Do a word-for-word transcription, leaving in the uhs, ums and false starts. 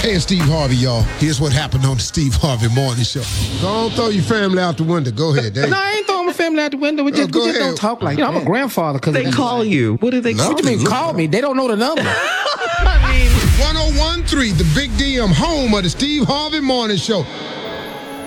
Hey, it's Steve Harvey, y'all. Here's what happened on the Steve Harvey Morning Show. Go on, throw your family out the window. Go ahead, Dave. No, I ain't throwing my family out the window. We just, Oh, we just go don't ahead. talk like you know, that. I'm a grandfather. Cause They call you. What do they No. call What you mean Look call up. me? They don't know the number. I mean... one oh one point three, the Big D M, home of the Steve Harvey Morning Show.